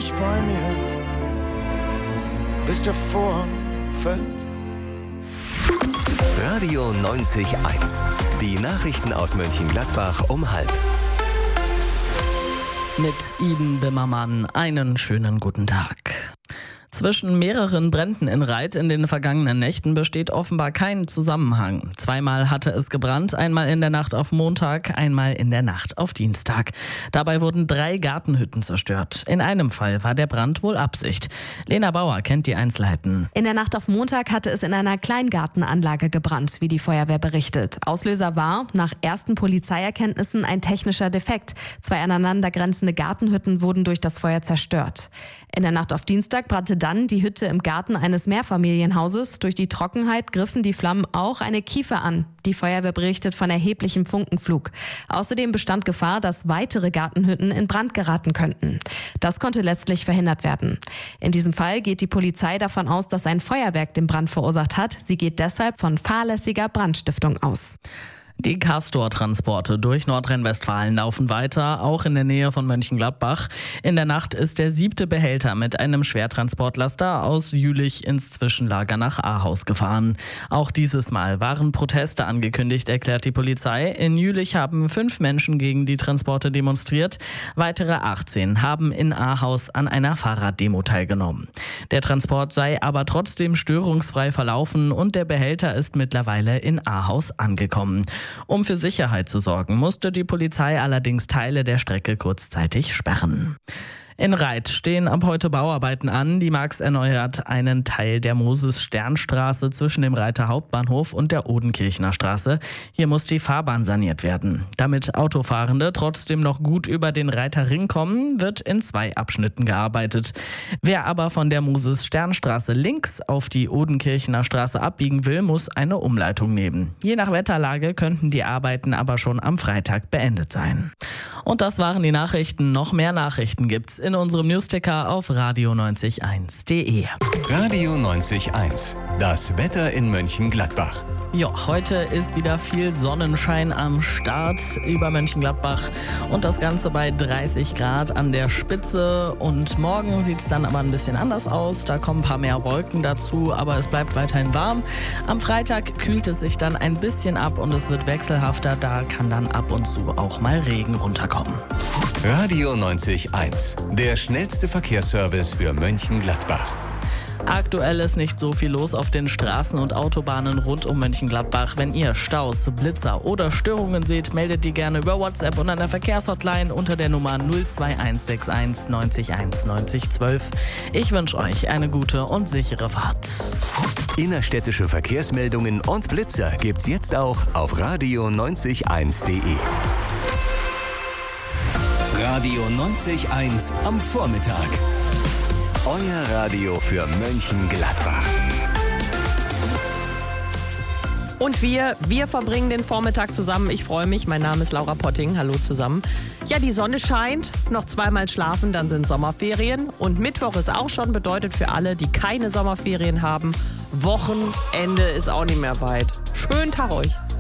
nicht bei mir, bis der Vorhang fällt. Radio 90.1. Die Nachrichten aus Mönchengladbach um 12:30. Mit Iden Bimmermann einen schönen guten Tag. Zwischen mehreren Bränden in Reit in den vergangenen Nächten besteht offenbar kein Zusammenhang. Zweimal hatte es gebrannt, einmal in der Nacht auf Montag, einmal in der Nacht auf Dienstag. Dabei wurden 3 Gartenhütten zerstört. In einem Fall war der Brand wohl Absicht. Lena Bauer kennt die Einzelheiten. In der Nacht auf Montag hatte es in einer Kleingartenanlage gebrannt, wie die Feuerwehr berichtet. Auslöser war, nach ersten Polizeierkenntnissen, ein technischer Defekt. 2 aneinander grenzende Gartenhütten wurden durch das Feuer zerstört. In der Nacht auf Dienstag brannte dann die Hütte im Garten eines Mehrfamilienhauses. Durch die Trockenheit griffen die Flammen auch eine Kiefer an. Die Feuerwehr berichtet von erheblichem Funkenflug. Außerdem bestand Gefahr, dass weitere Gartenhütten in Brand geraten könnten. Das konnte letztlich verhindert werden. In diesem Fall geht die Polizei davon aus, dass ein Feuerwerk den Brand verursacht hat. Sie geht deshalb von fahrlässiger Brandstiftung aus. Die Castor-Transporte durch Nordrhein-Westfalen laufen weiter, auch in der Nähe von Mönchengladbach. In der Nacht ist der 7. Behälter mit einem Schwertransportlaster aus Jülich ins Zwischenlager nach Ahaus gefahren. Auch dieses Mal waren Proteste angekündigt, erklärt die Polizei. In Jülich haben 5 Menschen gegen die Transporte demonstriert. Weitere 18 haben in Ahaus an einer Fahrraddemo teilgenommen. Der Transport sei aber trotzdem störungsfrei verlaufen und der Behälter ist mittlerweile in Ahaus angekommen. Um für Sicherheit zu sorgen, musste die Polizei allerdings Teile der Strecke kurzzeitig sperren. In Reit stehen ab heute Bauarbeiten an. Die Max erneuert einen Teil der Moses-Stern-Straße zwischen dem Reiter Hauptbahnhof und der Odenkirchner Straße. Hier muss die Fahrbahn saniert werden. Damit Autofahrende trotzdem noch gut über den Reiter Ring kommen, wird in 2 Abschnitten gearbeitet. Wer aber von der Moses-Stern-Straße links auf die Odenkirchner Straße abbiegen will, muss eine Umleitung nehmen. Je nach Wetterlage könnten die Arbeiten aber schon am Freitag beendet sein. Und das waren die Nachrichten. Noch mehr Nachrichten gibt's in unserem Newsticker auf radio90.1.de. Radio 90.1. Das Wetter in Mönchengladbach. Ja, heute ist wieder viel Sonnenschein am Start über Mönchengladbach und das Ganze bei 30 Grad an der Spitze. Und morgen sieht es dann aber ein bisschen anders aus. Da kommen ein paar mehr Wolken dazu, aber es bleibt weiterhin warm. Am Freitag kühlt es sich dann ein bisschen ab und es wird wechselhafter. Da kann dann ab und zu auch mal Regen runterkommen. Radio 90.1. Der schnellste Verkehrsservice für Mönchengladbach. Aktuell ist nicht so viel los auf den Straßen und Autobahnen rund um Mönchengladbach. Wenn ihr Staus, Blitzer oder Störungen seht, meldet die gerne über WhatsApp und an der Verkehrshotline unter der Nummer 02161 90 1 90 12. Ich wünsche euch eine gute und sichere Fahrt. Innerstädtische Verkehrsmeldungen und Blitzer gibt's jetzt auch auf radio90.1.de. Radio 90.1 am Vormittag. Euer Radio für Mönchengladbach. Und wir verbringen den Vormittag zusammen. Ich freue mich. Mein Name ist Laura Potting. Hallo zusammen. Ja, die Sonne scheint. Noch 2-mal schlafen, dann sind Sommerferien. Und Mittwoch ist auch schon, bedeutet für alle, die keine Sommerferien haben, Wochenende ist auch nicht mehr weit. Schönen Tag euch.